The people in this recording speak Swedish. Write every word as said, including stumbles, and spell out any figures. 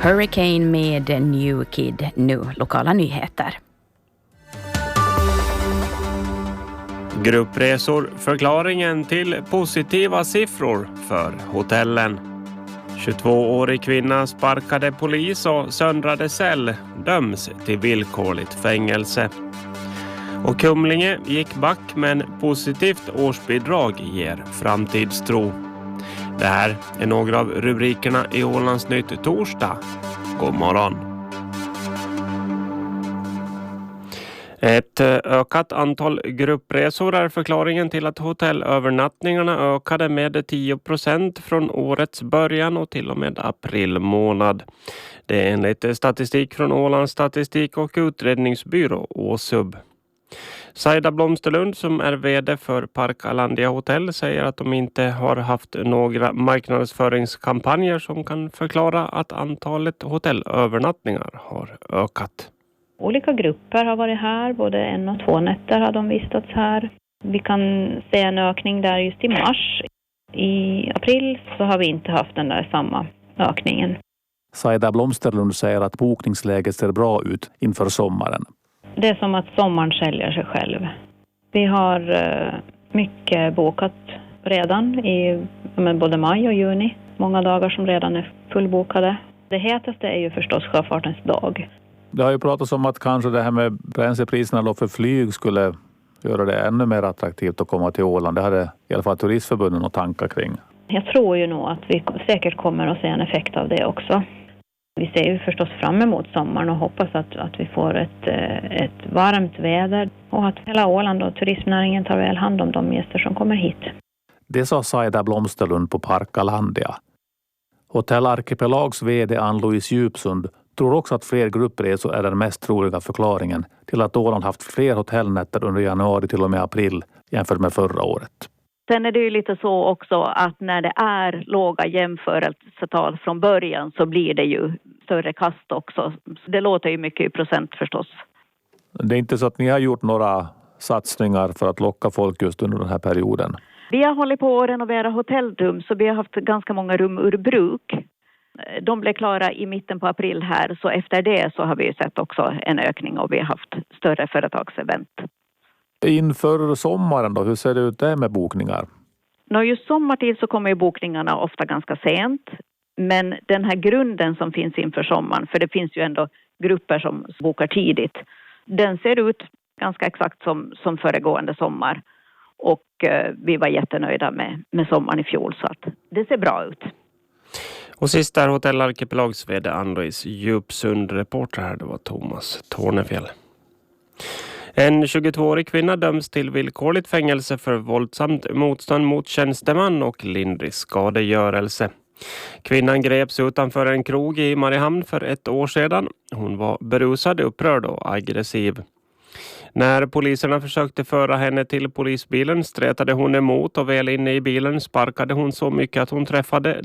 Hurricane med New Kid, nu lokala nyheter. Gruppresor, förklaringen till positiva siffror för hotellen. tjugotvåårig kvinna sparkade polis och söndrade cell, döms till villkorligt fängelse. Och Kumlinge gick back, men positivt årsbidrag ger framtidstro. Det här är några av rubrikerna i Ålandsnytt torsdag. God morgon. Ett ökat antal gruppresor är förklaringen till att hotellövernattningarna ökade med tio procent från årets början och till och med april månad. Det är enligt statistik från Ålands statistik- och utredningsbyrå Åsub. Saida Blomsterlund, som är vd för Park Alandia Hotel, säger att de inte har haft några marknadsföringskampanjer som kan förklara att antalet hotellövernattningar har ökat. Olika grupper har varit här, både en och två nätter har de vistats här. Vi kan se en ökning där just i mars. I april så har vi inte haft den där samma ökningen. Saida Blomsterlund säger att bokningsläget ser bra ut inför sommaren. Det är som att sommaren säljer sig själv. Vi har mycket bokat redan i både maj och juni. Många dagar som redan är fullbokade. Det hetaste är ju förstås sjöfartens dag. Det har ju pratats om att kanske det här med bränslepriserna för flyg skulle göra det ännu mer attraktivt att komma till Åland. Det hade i alla fall turistförbunden och tankar kring. Jag tror ju nog att vi säkert kommer att se en effekt av det också. Vi ser ju förstås fram emot sommaren och hoppas att, att vi får ett, ett varmt väder och att hela Åland och turismnäringen tar väl hand om de gäster som kommer hit. Det sa Saida Blomsterlund på Park Alandia. Hotell Archipelags vd Ann-Louise Djupsund tror också att fler gruppresor är den mest troliga förklaringen till att Åland haft fler hotellnätter under januari till och med april jämfört med förra året. Sen är det ju lite så också att när det är låga jämförelsetal från början så blir det ju större kast också. Det låter ju mycket i procent förstås. Det är inte så att ni har gjort några satsningar för att locka folk just under den här perioden? Vi har hållit på att renovera hotellrum, så vi har haft ganska många rum ur bruk. De blev klara i mitten på april här, så efter det så har vi sett också en ökning och vi har haft större företagsevent. Inför sommaren då, hur ser det ut där med bokningar? Nå, just sommartid så kommer ju bokningarna ofta ganska sent. Men den här grunden som finns inför sommaren, för det finns ju ändå grupper som bokar tidigt. Den ser ut ganska exakt som, som föregående sommar. Och eh, vi var jättenöjda med, med sommaren i fjol, så att det ser bra ut. Och sist är Hotell Archipelags vd Ann-Louise Djupsund, reporter här, det var Thomas Tornefjäll. En tjugotvåårig kvinna döms till villkorligt fängelse för våldsamt motstånd mot tjänsteman och lindrig skadegörelse. Kvinnan greps utanför en krog i Mariehamn för ett år sedan. Hon var berusad, upprörd och aggressiv. När poliserna försökte föra henne till polisbilen strätade hon emot och väl inne i bilen sparkade hon så mycket att hon träffade